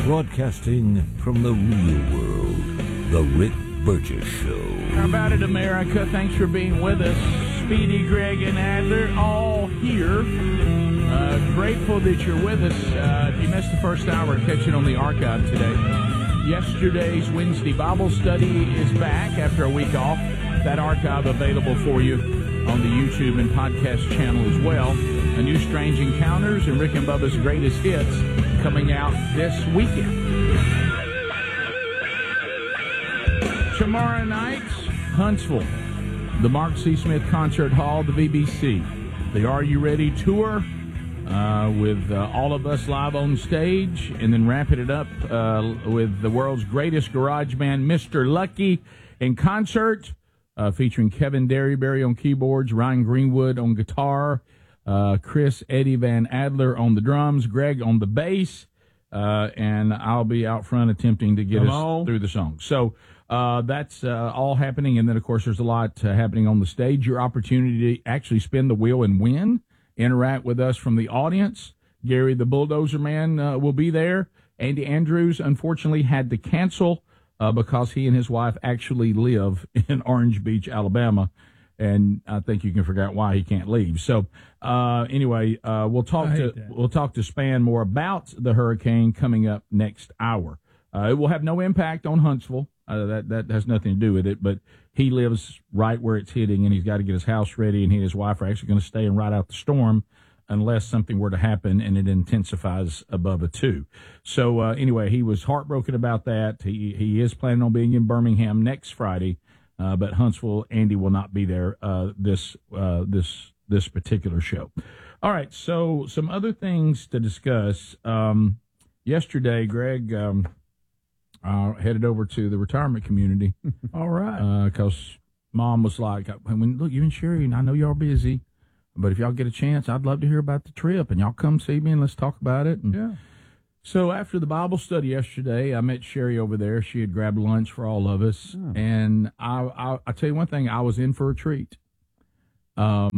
Broadcasting from the real world, The Rick Burgess Show. How about it, America? Thanks for being with us. Speedy, Greg, and Adler, all here. Grateful that you're with us. If you missed the first hour, catch it on the archive today. Yesterday's Wednesday Bible study is back after a week off. That archive available for you on the YouTube and podcast channel as well. A new Strange Encounters and Rick and Bubba's Greatest Hits coming out this weekend. Tomorrow night, Huntsville, the Mark C. Smith Concert Hall, the VBC. The Are You Ready tour with all of us live on stage, and then wrapping it up with the world's greatest garage band, Mr. Lucky, in concert, featuring Kevin Derryberry on keyboards, Ryan Greenwood on guitar, Chris Eddie Van Adler on the drums, Greg on the bass, and I'll be out front attempting to get us through the song. So that's all happening, and then, of course, there's a lot happening on the stage. Your opportunity to actually spin the wheel and win, interact with us from the audience. Gary the Bulldozer Man will be there. Andy Andrews, unfortunately, had to cancel because he and his wife actually live in Orange Beach, Alabama, and I think you can figure out why he can't leave. So anyway, we'll talk to Span more about the hurricane coming up next hour. It will have no impact on Huntsville. That has nothing to do with it, but he lives right where it's hitting, and he's got to get his house ready, and he and his wife are actually going to stay and ride out the storm unless something were to happen and it intensifies above a 2. So anyway, he was heartbroken about that. He is planning on being in Birmingham next Friday, but Huntsville, Andy will not be there this particular show. All right, so some other things to discuss. Yesterday, Greg headed over to the retirement community. All right. Because Mom was like, look, you and Sherry, I know y'all busy, but if y'all get a chance, I'd love to hear about the trip, and y'all come see me and let's talk about it. And yeah. So after the Bible study yesterday, I met Sherry over there. She had grabbed lunch for all of us, and I tell you one thing, I was in for a treat. There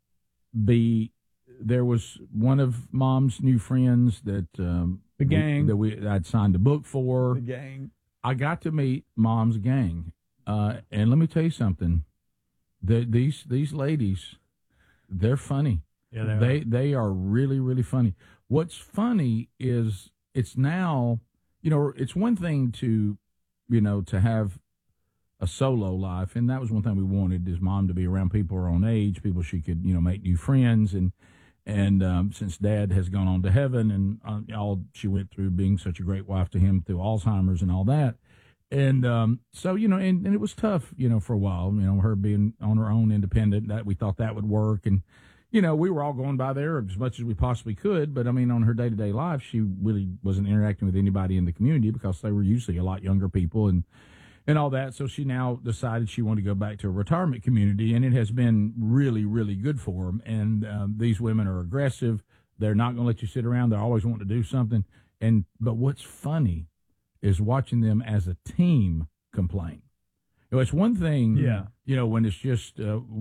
was one of Mom's new friends that the gang I'd signed a book for. The gang. I got to meet Mom's gang, and let me tell you something. These ladies, they're funny. Yeah, they are really, really funny. What's funny is it's now, it's one thing to have a solo life, and that was one thing we wanted, is Mom to be around people her own age, people she could, make new friends, and since Dad has gone on to heaven and all she went through, being such a great wife to him through Alzheimer's and all that, and so and it was tough, for a while, her being on her own, independent. That we thought that would work, and we were all going by there as much as we possibly could, but on her day-to-day life, she really wasn't interacting with anybody in the community because they were usually a lot younger people and all that. So she now decided she wanted to go back to a retirement community, and it has been really, really good for them. And these women are aggressive. They're not going to let you sit around. They're always wanting to do something. But what's funny is watching them as a team complain. It's one thing, when it's just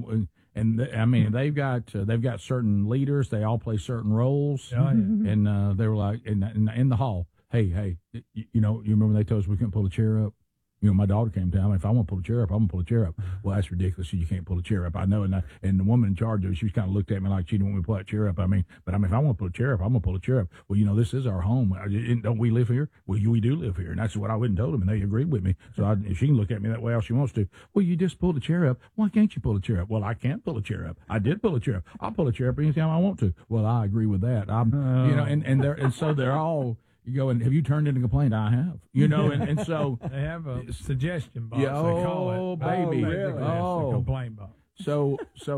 they've got certain leaders. They all play certain roles. Oh, yeah. And they were like in the hall. Hey, you remember when they told us we couldn't pull a chair up? My daughter came down. If I want to pull a chair up, I'm going to pull a chair up. Well, that's ridiculous. You can't pull a chair up. I know. And the woman in charge of it, she was kind of looked at me like she didn't want me to pull that chair up. But if I want to pull a chair up, I'm going to pull a chair up. Well, this is our home. Don't we live here? Well, we do live here. And that's what I went and told them, and they agreed with me. So if she can look at me that way all she wants to. Well, you just pulled a chair up. Why can't you pull a chair up? Well, I can't pull a chair up. I did pull a chair up. I'll pull a chair up anytime I want to. Well, I agree with that. So they're all. You go, and have you turned in a complaint? I have. And so they have a suggestion box. Yeah, they call it. Baby. Really? Oh, complaint box. So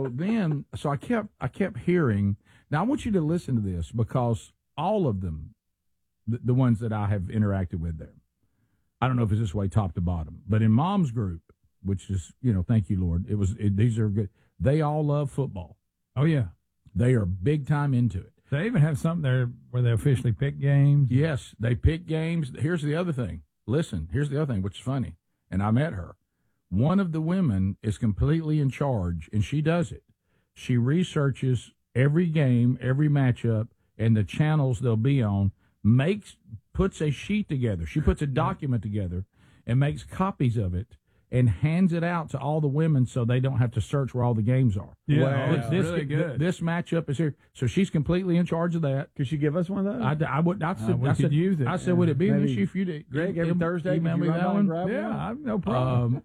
I kept hearing. Now I want you to listen to this, because all of them, the ones that I have interacted with there, I don't know if it's this way top to bottom, but in Mom's group, which is thank you Lord, these are good. They all love football. Oh yeah, they are big time into it. They even have something there where they officially pick games. Yes, they pick games. Here's the other thing. Listen, here's the other thing, which is funny. And I met her. One of the women is completely in charge, and she does it. She researches every game, every matchup, and the channels they'll be on, makes puts a sheet together. She puts a document together and makes copies of it and hands it out to all the women so they don't have to search where all the games are. Yeah, Wow. it's really good. This matchup is here. So she's completely in charge of that. Could you give us one of those? I could use it. I said, would it be an Maybe- issue if you did? Greg, every Thursday, email could me you run that by and one? grab Yeah, one? I've no problem.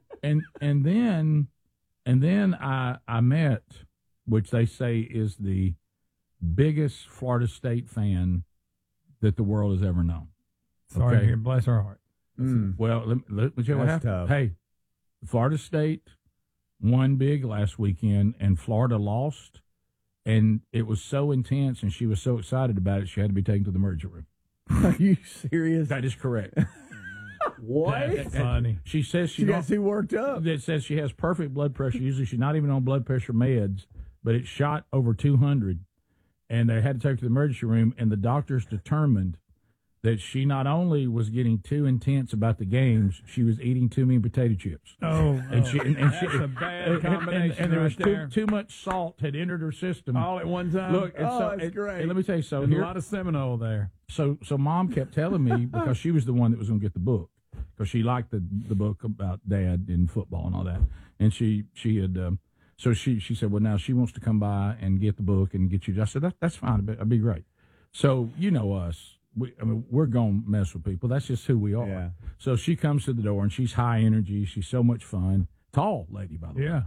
And then I met, which they say is the biggest Florida State fan that the world has ever known. Sorry okay. to hear. Bless her heart. Well, let me tell you what That's happened. tough. Hey, Florida State won big last weekend, and Florida lost, and it was so intense, and she was so excited about it, she had to be taken to the emergency room. Are you serious? That is correct. What? That's funny. She says She got too worked up. That says she has perfect blood pressure. Usually she's not even on blood pressure meds, but it shot over 200, and they had to take her to the emergency room, and the doctors determined that she not only was getting too intense about the games, she was eating too many potato chips. Oh, And she that's a bad combination and there was right there. too much salt had entered her system. All at one time. Look, and so that's great. and let me tell you, so There's here, a lot of Seminole there. so Mom kept telling me, because she was the one that was going to get the book, because she liked the book about Dad in football and all that, and she had so she said, well, now she wants to come by and get the book and get you. I said, that's fine, that'd be great. So you know us. We're going to mess with people. That's just who we are. Yeah. So she comes to the door, and she's high energy. She's so much fun. Tall lady, by the way. Yeah.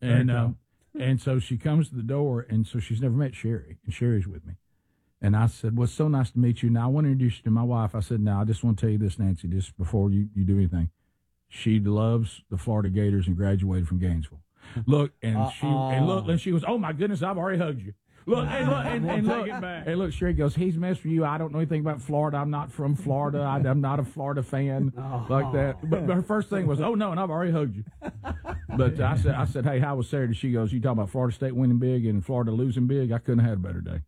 And so she comes to the door, and so she's never met Sherry, and Sherry's with me. And I said, well, it's so nice to meet you. Now, I want to introduce you to my wife. I said, now, I just want to tell you this, Nancy, just before you do anything. She loves the Florida Gators and graduated from Gainesville. Look, and she goes, oh, my goodness, I've already hugged you. Look, and look, Sherry goes, he's messed with you. I don't know anything about Florida. I'm not from Florida. I'm not a Florida fan like that. But her first thing was, oh, no, and I've already hugged you. But I said, hey, how was Saturday? She goes, you talking about Florida State winning big and Florida losing big? I couldn't have had a better day.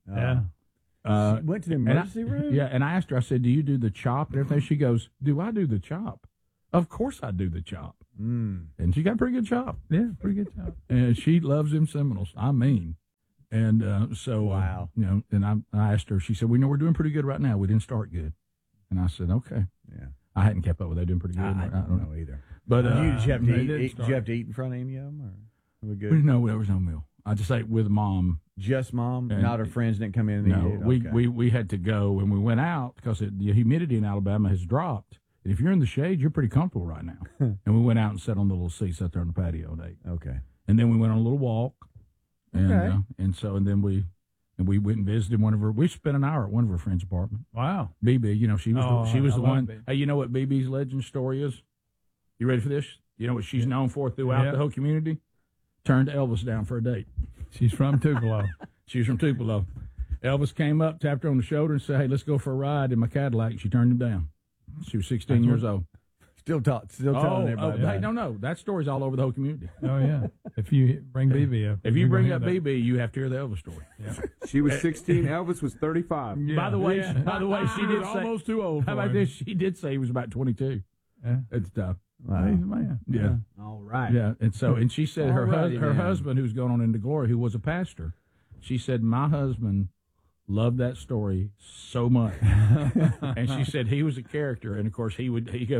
Yeah. She went to the emergency room? Yeah, and I asked her, I said, do you do the chop and everything? She goes, do I do the chop? Of course I do the chop. And she got a pretty good chop. Yeah, pretty good job. And she loves them Seminoles. I mean. And so, Wow. And I asked her, she said, we know we're doing pretty good right now. We didn't start good. And I said, okay. Yeah. I hadn't kept up with they doing pretty good. I don't know either. But Did you have to they eat? did Did start. you have to eat in front of any of them? Or we good? no, there was no meal. I just ate with Mom. Just Mom? And- Not her friends didn't come in and No, eat? Okay. we had to go, and we went out because the humidity in Alabama has dropped. And if you're in the shade, you're pretty comfortable right now. And we went out and sat on the little seats out there on the patio and ate. Okay. And then we went on a little walk. And Okay. and then we went and visited one of her. We spent an hour at one of her friends' apartment. Wow. BB, she was I the love one. BB. Hey, you know what BB's legend story is? You ready for this? You know what she's known for throughout Yeah. the whole community? Turned Elvis down for a date. She's from Tupelo. She's from Tupelo. Elvis came up, tapped her on the shoulder, and said, "Hey, let's go for a ride in my Cadillac." And she turned him down. She was 16 years old. Still telling everybody. Hey, no, that story's all over the whole community. Oh, yeah. If you bring BB up. If you you're bring gonna up hear BB, you have to hear the Elvis story. She was 16. Elvis was 35. that. By the way, Yeah. she did was say almost too old. How for about him. this? She did say he was about 22 Yeah. at the time. Wow. He's a man. Yeah. All right. Yeah, and she said her Alrighty, her then. husband, who's gone on into glory, who was a pastor, she said my husband loved that story so much, and she said he was a character, and of course she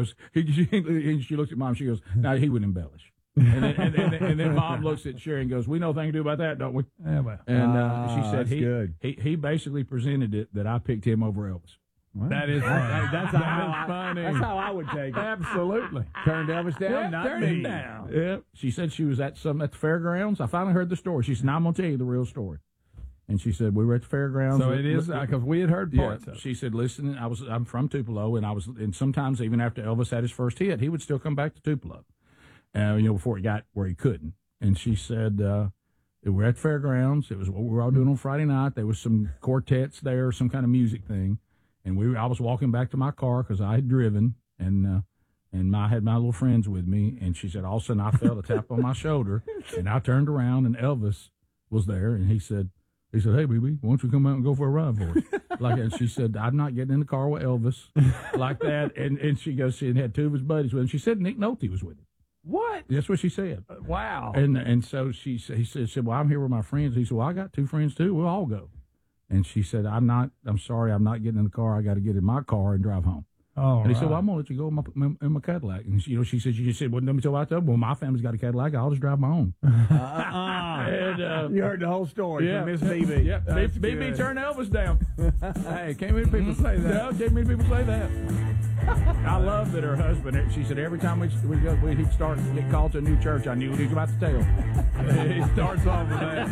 looked at Mom, she goes, "No, he would embellish," and then Mom looks at Sherry and goes, "We know a thing to do about that, don't we?" Yeah, well. And she said that's good. he basically presented it that I picked him over Elvis. Well, That is funny. that's funny. That's how I would take it. Absolutely. Turned Elvis down, not turn me. him down. Yeah, she said she was at the fairgrounds. I finally heard the story. She said, "Now I'm gonna tell you the real story." And she said we were at the fairgrounds. So it is because we had heard Yeah, parts of it. she said, "Listen, I'm from Tupelo, and sometimes even after Elvis had his first hit, he would still come back to Tupelo, before he got where he couldn't." And she said, "We're at the fairgrounds. It was what we were all doing on Friday night. There was some quartets there, some kind of music thing, and I was walking back to my car because I had driven, and I had my little friends with me." And she said, all of a sudden I felt a tap on my shoulder, and I turned around, and Elvis was there, and he said, "Hey, BB, why don't you come out and go for a ride for us?" Like, and she said, "I'm not getting in the car with Elvis," like that. And she goes, she had two of his buddies with him. She said Nick Nolte was with him. What? That's what she said. Wow. And so he said, "Well, I'm here with my friends." He said, "Well, I got two friends too. We'll all go." And she said, I'm sorry, I'm not getting in the car. I got to get in my car and drive home. Oh, And he said, well, I'm going to let you go in my Cadillac. And she said, you just said, well, let me tell you what, well, my family's got a Cadillac. I'll just drive my own. You heard the whole story from Miss BB. Yeah, BB turned Elvis down. Hey, can't many people say that. No, can't many people say that. I love that her husband, she said, every time he'd start to get called to a new church, I knew what he was about to tell. He starts off with that.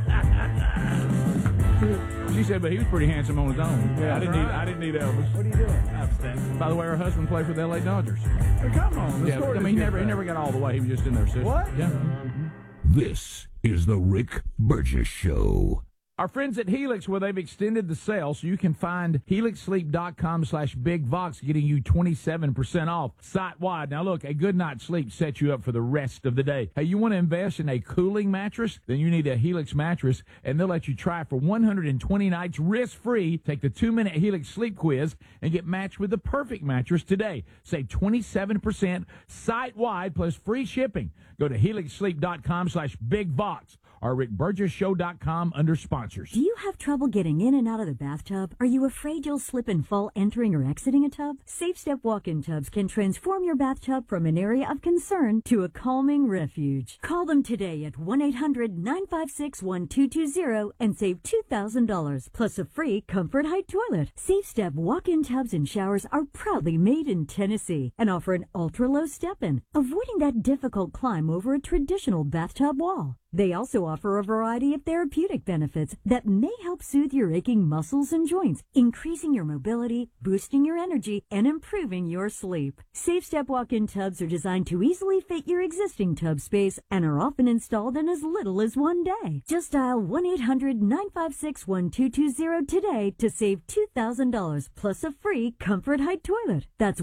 She said, but he was pretty handsome on his own. Yeah, I didn't need Elvis. What are you doing? By the way, her husband played for the LA Dodgers. Come on. Yeah, I mean, he never got all the way. He was just in there sitting. What? Yeah. This is the Rick Burgess Show. Our friends at Helix, well, they've extended the sale, so you can find helixsleep.com/bigvox, getting you 27% off site-wide. Now, look, a good night's sleep sets you up for the rest of the day. Hey, you want to invest in a cooling mattress? Then you need a Helix mattress, and they'll let you try it for 120 nights risk-free. Take the 2-minute Helix sleep quiz and get matched with the perfect mattress today. Save 27% site-wide plus free shipping. Go to helixsleep.com/bigvox or rickburgessshow.com under sponsors. Do you have trouble getting in and out of the bathtub? Are you afraid you'll slip and fall entering or exiting a tub? Safe Step walk-in tubs can transform your bathtub from an area of concern to a calming refuge. Call them today at 1-800-956-1220 and save $2,000 plus a free Comfort Height toilet. Safe Step walk-in tubs and showers are proudly made in Tennessee and offer an ultra-low step-in, avoiding that difficult climb over a traditional bathtub wall. They also offer a variety of therapeutic benefits that may help soothe your aching muscles and joints, increasing your mobility, boosting your energy, and improving your sleep. Safe Step walk-in tubs are designed to easily fit your existing tub space and are often installed in as little as one day. Just dial 1-800-956-1220 today to save $2,000 plus a free Comfort Height toilet. That's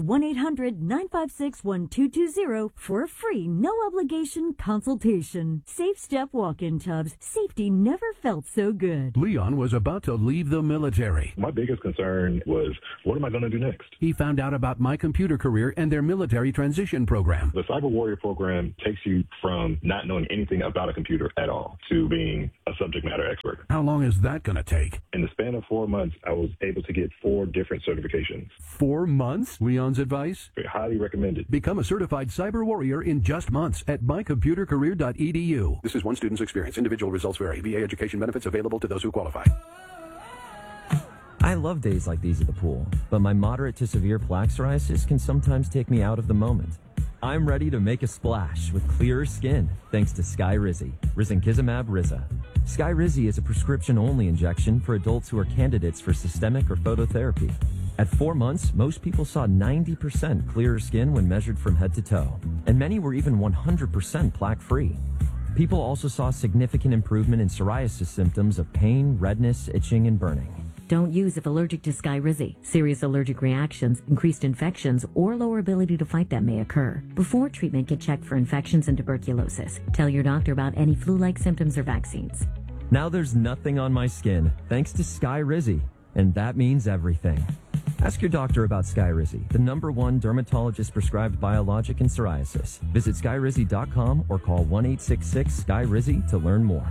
1-800-956-1220 for a free, no-obligation consultation. Safe Step walk-in tubs. Safety never felt so good. Leon was about to leave the military. My biggest concern was, what am I going to do next? He found out about My Computer Career and their military transition program. The Cyber Warrior program takes you from not knowing anything about a computer at all to being a subject matter expert. How long is that going to take? In the span of 4 months, I was able to get 4 different certifications. 4 months? Leon's advice? Highly recommended. Become a certified cyber warrior in just months at mycomputercareer.edu. This is one student's experience. Individual results vary. VA education benefits available to those who qualify. I love days like these at the pool, but my moderate to severe plaque psoriasis can sometimes take me out of the moment. I'm ready to make a splash with clearer skin thanks to Skyrizi, risankizumab Riza. Skyrizi is a prescription-only injection for adults who are candidates for systemic or phototherapy. At 4 months, most people saw 90% clearer skin when measured from head to toe, and many were even 100% plaque-free. People also saw significant improvement in psoriasis symptoms of pain, redness, itching, and burning. Don't use if allergic to Skyrizi. Serious allergic reactions, increased infections, or lower ability to fight them may occur. Before treatment, get checked for infections and tuberculosis. Tell your doctor about any flu-like symptoms or vaccines. Now there's nothing on my skin thanks to Skyrizi, and that means everything. Ask your doctor about Skyrizi, the #1 dermatologist-prescribed biologic in psoriasis. Visit Skyrizi.com or call 1-866-SKYRIZI to learn more.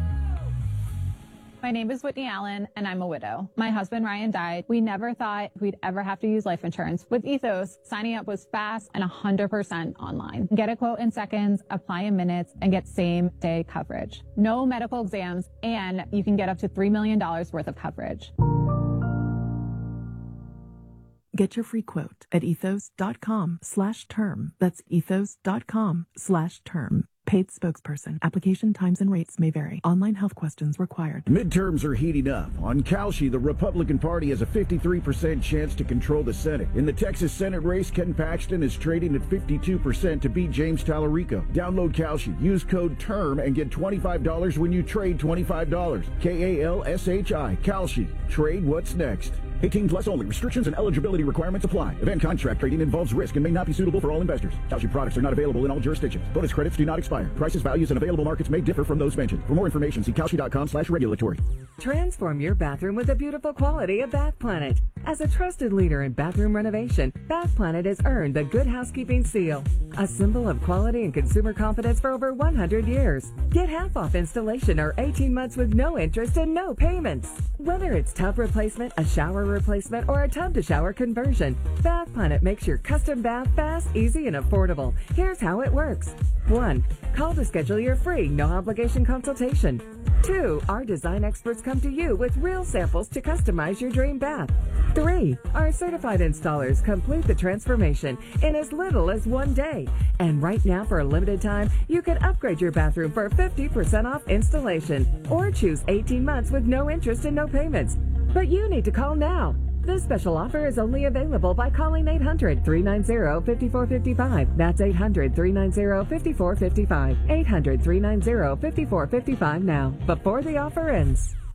My name is Whitney Allen, and I'm a widow. My husband, Ryan, died. We never thought we'd ever have to use life insurance. With Ethos, signing up was fast and 100% online. Get a quote in seconds, apply in minutes, and get same-day coverage. No medical exams, and you can get up to $3 million worth of coverage. Get your free quote at ethos.com/term. That's ethos.com/term. Paid spokesperson. Application times and rates may vary. Online health questions required. Midterms are heating up. On Kalshi, the Republican Party has a 53% chance to control the Senate. In the Texas Senate race, Ken Paxton is trading at 52% to beat James Tallarico. Download Kalshi. Use code TERM and get $25 when you trade $25. KALSHI. Kalshi. Trade what's next. 18 plus only. Restrictions and eligibility requirements apply. Event contract trading involves risk and may not be suitable for all investors. Kalshi products are not available in all jurisdictions. Bonus credits do not expire. Prices, values, and available markets may differ from those mentioned. For more information, see Kalshi.com/regulatory. Transform your bathroom with the beautiful quality of Bath Planet. As a trusted leader in bathroom renovation, Bath Planet has earned the Good Housekeeping seal, a symbol of quality and consumer confidence for over 100 years. Get half off installation or 18 months with no interest and no payments. Whether it's tub replacement, a shower replacement, or a tub-to-shower conversion, Bath Planet makes your custom bath fast, easy, and affordable. Here's how it works. 1. Call to schedule your free, no-obligation consultation. 2. Our design experts come to you with real samples to customize your dream bath. 3. Our certified installers complete the transformation in as little as 1 day. And right now, for a limited time, you can upgrade your bathroom for 50% off installation or choose 18 months with no interest and no payments. But you need to call now. This special offer is only available by calling 800-390-5455. That's 800-390-5455. 800-390-5455 now, before the offer ends.